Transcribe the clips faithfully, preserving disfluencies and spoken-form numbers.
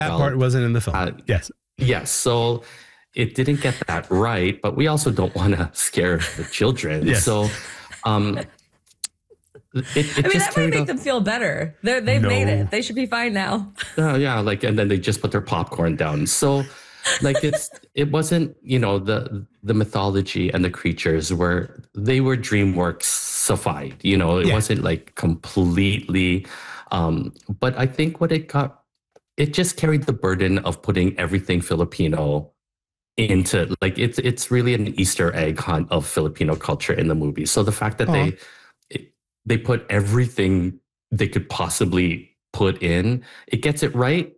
That part wasn't in the film. Uh, yes. Yes. So it didn't get that right, but we also don't want to scare the children. Yes. So um, it, it I mean, that might make up. them feel better. They're, they've no. made it. They should be fine now. Uh, yeah. Like, and then they just put their popcorn down. So like it's, it wasn't, you know, the, the mythology and the creatures were, they were DreamWorks-ified, you know, it yeah. wasn't like completely, um, but I think what it got, it just carried the burden of putting everything Filipino into, like, it's it's really an Easter egg hunt of Filipino culture in the movie. So the fact that Aww. they they put everything they could possibly put in, it gets it right.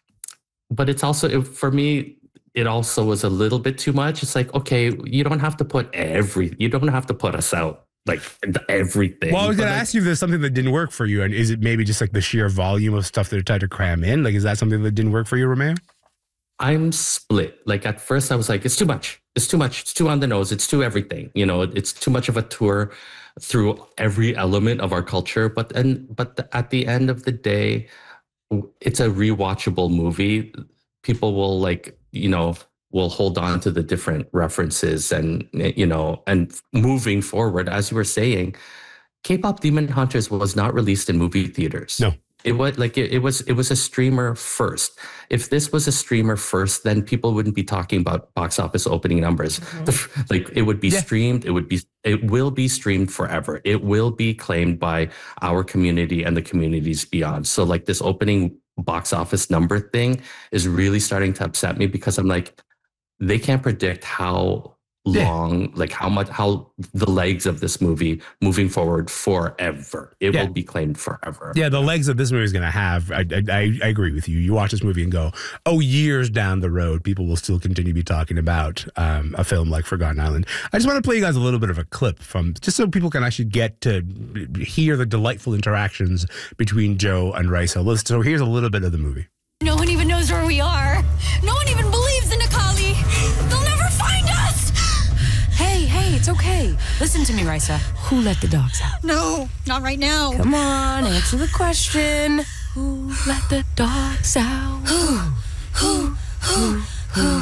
But it's also, it, for me, it also was a little bit too much. It's like, okay, you don't have to put every, you don't have to put us out. Like everything. Well, I was going like, to ask you if there's something that didn't work for you. And is it maybe just like the sheer volume of stuff they're trying to cram in? Like, is that something that didn't work for you, Romeo? I'm split. Like at first I was like, it's too much. It's too much. It's too on the nose. It's too everything. You know, it's too much of a tour through every element of our culture. But and but the, at the end of the day, it's a rewatchable movie. People will like, you know, will hold on to the different references and, you know, and moving forward, as you were saying, K-pop Demon Hunters was not released in movie theaters. No. It was like, it, it was, it was a streamer first. If this was a streamer first, then people wouldn't be talking about box office opening numbers. Mm-hmm. Like it would be yeah. streamed. It would be, it will be streamed forever. It will be claimed by our community and the communities beyond. So like this opening box office number thing is really starting to upset me because I'm like, they can't predict how long, yeah. like how much, how the legs of this movie moving forward forever. It yeah. will be claimed forever. Yeah, the legs of this movie is going to have, I, I, I agree with you. You watch this movie and go, oh, years down the road, people will still continue to be talking about um, a film like Forgotten Island. I just want to play you guys a little bit of a clip from, just so people can actually get to hear the delightful interactions between Joe and Raisa. So here's a little bit of the movie. No one even knows where we are. No one even believes in Akali. They'll never find us. Hey, hey, it's okay. Listen to me, Raisa. Who let the dogs out? No, not right now. Come on, answer the question. Who let the dogs out? Who? Who? Who? Who?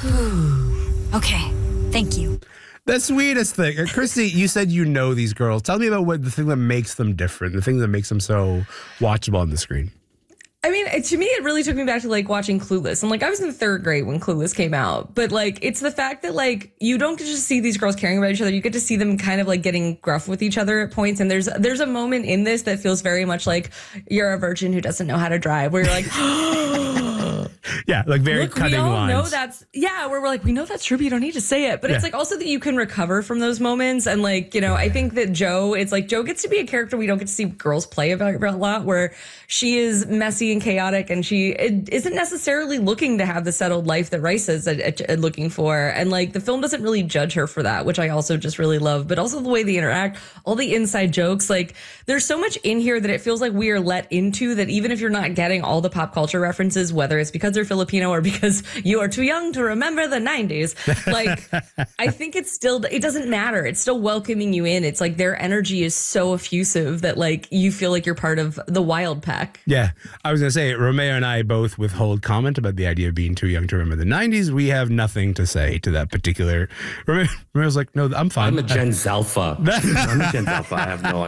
Who? Okay, thank you. The sweetest thing. Uh, Christy, you said you know these girls. Tell me about what the thing that makes them different, the thing that makes them so watchable on the screen. I mean, to me, it really took me back to like watching Clueless. And like, I was in the third grade when Clueless came out. But like, it's the fact that like, you don't get to just see these girls caring about each other. You get to see them kind of like getting gruff with each other at points. And there's there's a moment in this that feels very much like you're a virgin who doesn't know how to drive, where you're like, yeah, like very Look, cutting we all lines. know that's, yeah, where we're like, we know that's true, but you don't need to say it. But yeah. it's like also that you can recover from those moments. And like, you know, I think that Joe, it's like Joe gets to be a character we don't get to see girls play about a lot, where she is messy and chaotic and she it isn't necessarily looking to have the settled life that Rice is uh, uh, looking for. And like the film doesn't really judge her for that, which I also just really love. But also the way they interact, all the inside jokes, like there's so much in here that it feels like we are let into that even if you're not getting all the pop culture references, whether it's because they're Filipino or because you are too young to remember the nineties, like I think it's still, it doesn't matter. It's still welcoming you in. It's like their energy is so effusive that like you feel like you're part of the wild pack. Yeah, I was going to say, Romeo and I both withhold comment about the idea of being too young to remember the nineties. We have nothing to say to that particular. Romeo, Romeo's like, no, I'm fine. I'm a Gen Alpha. I'm a Gen Alpha. I have no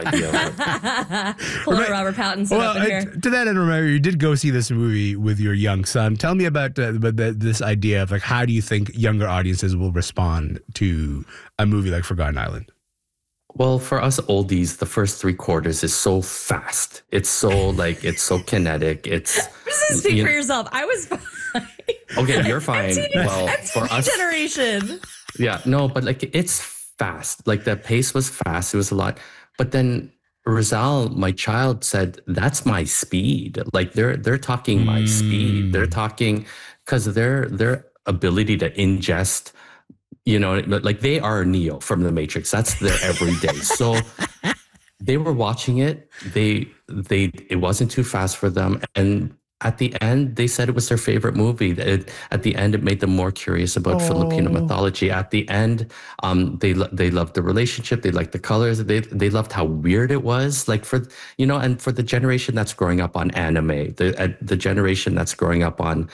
idea. Pull a Robert Pattinson well, up in here. To that end, Romeo, you did go see this movie with your young son. Tell me about, uh, about the, this idea of like, how do you think younger audiences will respond to a movie like Forgotten Island? Well, for us oldies, the first three quarters is so fast. It's so like, it's so kinetic. It's just speak you for yourself. I was fine. Okay, you're fine. M T V, well, M T V for us, generation. Yeah, no, but like it's fast. Like the pace was fast. It was a lot. But then Rizal, my child, said, "That's my speed." Like they're they're talking my mm. speed. They're talking because their their ability to ingest. You know, like they are Neo from the Matrix. That's their everyday. So they were watching it. They they it wasn't too fast for them. And at the end, they said it was their favorite movie. It, at the end, it made them more curious about oh. Filipino mythology. At the end, um, they they loved the relationship. They liked the colors. They they loved how weird it was. Like for you know, and for the generation that's growing up on anime, the uh, the generation that's growing up on